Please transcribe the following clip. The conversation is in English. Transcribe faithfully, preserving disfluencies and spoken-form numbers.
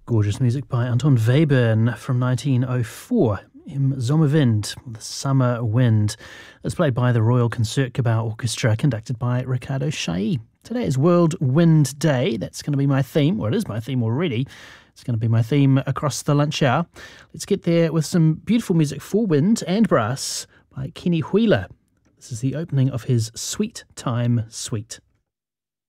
Gorgeous music by Anton Webern from nineteen oh four. Im Sommerwind, the Summer Wind. It's played by the Royal Concertgebouw Orchestra, conducted by Ricardo Chailly. Today is World Wind Day. That's going to be my theme. Well, it is my theme already. It's going to be my theme across the lunch hour. Let's get there with some beautiful music for wind and brass by Kenny Wheeler. This is the opening of his Sweet Time Suite.